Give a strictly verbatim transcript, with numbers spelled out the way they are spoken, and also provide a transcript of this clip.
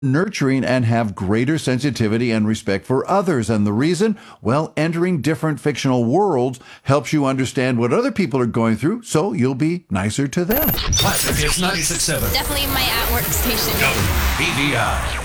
nurturing and have greater sensitivity and respect for others. And the reason? Well, entering different fictional worlds helps you understand what other people are going through, so you'll be nicer to them. Classic Hits ninety-six point seven. Definitely my at-work station. W B V I.